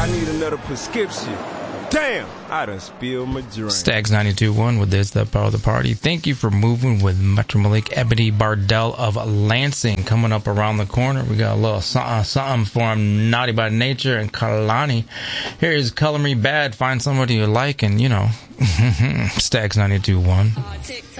I need another prescription. Damn, I done spilled my drink. Stags 92.1 with This, That Part of the Party. Thank you for moving with Metro Malik, Ebony Bardell of Lansing. Coming up around the corner, we got a little something for him, Naughty by Nature and Kalani. Here is Color Me Bad, find somebody you like, and, you know, Stags 92.1.